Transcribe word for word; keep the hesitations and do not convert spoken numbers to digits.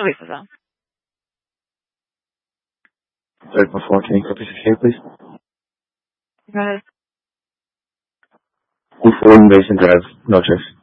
Teresa. Third before, can you copy the please? Go ahead. Who phone Mason Drive, Noches.